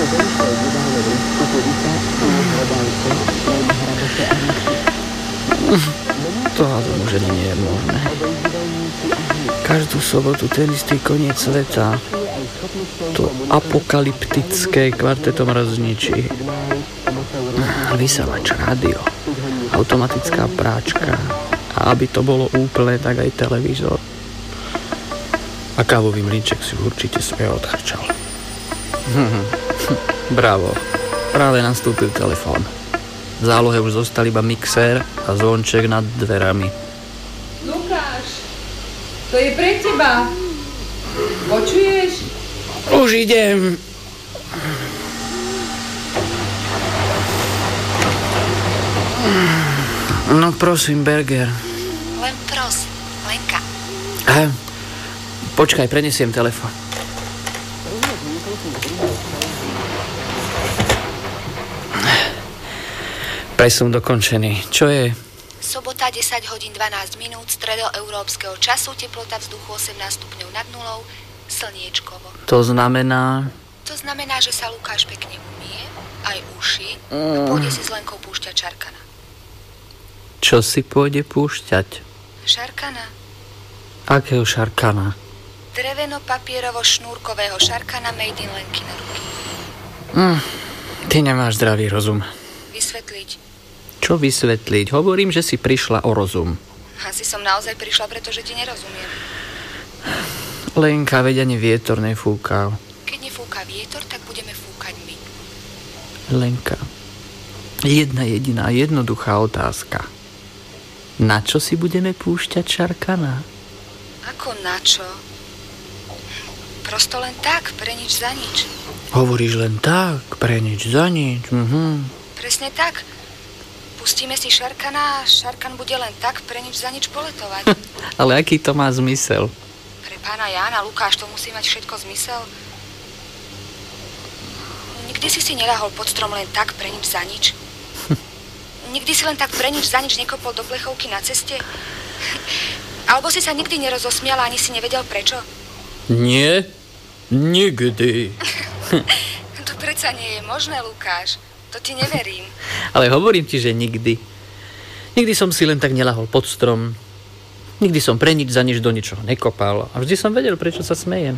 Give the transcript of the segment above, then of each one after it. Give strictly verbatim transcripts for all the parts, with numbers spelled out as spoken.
To hádam už ani nie je možné. Každú sobotu ten istý koniec sveta. To apokalyptické kvartetom rozničí. Vysielač, rádio, automatická práčka. A aby to bolo úplné, tak aj televízor. A kávový mlynček si určite svoje odchrčal. Bravo. Práve nastúpil telefón. V zálohe už zostal iba mixér a zvonček nad dverami. Lukáš, to je pre teba. Počuješ? Už idem. No prosím, Berger. Len pros, Lenka. Aha. Počkaj, prenesiem telefón. Presun dokončený. Čo je? Sobota desať hodín dvanásť minút stredoeurópskeho času, teplota vzduchu osemnásť stupňov nad nulou, slniečkovo. To znamená... To znamená, že sa Lukáš pekne umie, aj uši, a pôjde si s Lenkou púšťať Šarkana. Čo si pôjde púšťať? Šarkana. Akého Šarkana? Dreveno-papierovo-šnúrkového Šarkana made in Lenkine ruky. Mm, ty nemáš zdravý rozum. Vysvetliť. Čo vysvetliť? Hovorím, že si prišla o rozum. Asi som naozaj prišla, pretože ti nerozumiem. Lenka, veď ani vietor nefúka. Keď nefúka vietor, tak budeme fúkať my. Lenka, jedna jediná jednoduchá otázka. Na čo si budeme púšťať Šarkana? Ako na čo? Prosto len tak, pre nič za nič. Hovoríš len tak, pre nič za nič. Mhm. Presne tak. Pustíme si Šarkana a Šarkan bude len tak pre nič za nič poletovať. Ale aký to má zmysel? Pre pána Jána, Lukáš, to musí mať všetko zmysel. Nikdy si si neľahol pod strom len tak pre nič za nič? Nikdy si len tak pre nič za nič nekopol do plechovky na ceste? Alebo si sa nikdy nerozosmial a ani si nevedel prečo? Nie, nikdy. To predsa nie je možné, Lukáš. To ti neverím. Ale hovorím ti, že nikdy. Nikdy som si len tak nelahol pod strom. Nikdy som pre nič za nič do ničoho nekopal. A vždy som vedel, prečo sa smejem.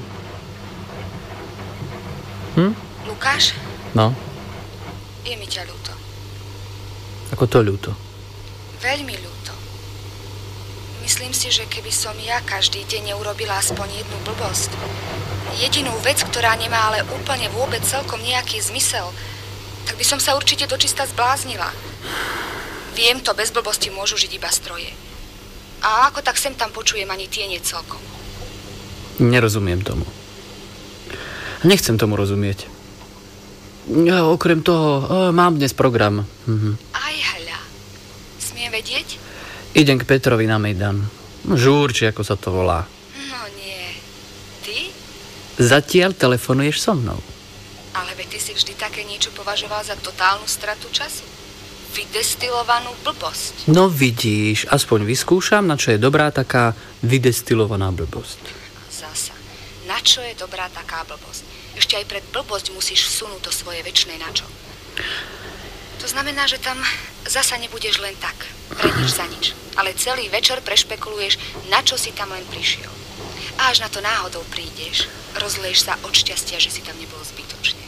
Hm? Lukáš? No? Je mi ťa ľúto. Ako to ľúto? Veľmi ľúto. Myslím si, že keby som ja každý deň neurobila aspoň jednu blbosť. Jedinú vec, ktorá nemá ale úplne vôbec celkom nejaký zmysel, tak by som sa určite dočista zbláznila. Viem to, bez blbosti môžu žiť iba stroje. A ako tak sem tam počujem, ani tie nie celkom. Nerozumiem tomu. Nechcem tomu rozumieť. Ja, okrem toho, o, mám dnes program. Mhm. Aj hľa. Smiem vedieť? Idem k Petrovi na Mejdan. Žúr, či ako sa to volá. No nie. Ty? Zatiaľ telefonuješ so mnou. Ale veď ty si vždy také niečo považoval za totálnu stratu času. Vydestilovanú blbosť. No vidíš, aspoň vyskúšam, na čo je dobrá taká vydestilovaná blbosť. Zasa. Na čo je dobrá taká blbosť? Ešte aj pred blbosť musíš vsunúť to svoje večné načo. To znamená, že tam zasa nebudeš len tak, pre nič za nič. Ale celý večer prešpekuluješ, na čo si tam len prišiel. A až na to náhodou prídeš, rozleješ sa od šťastia, že si tam nebol zbytočne.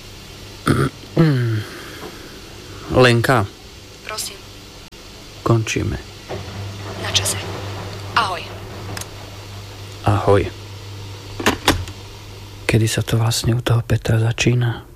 Lenka. Prosím. Končíme. Na čase. Ahoj. Ahoj. Kedy sa to vlastne u toho Petra začína?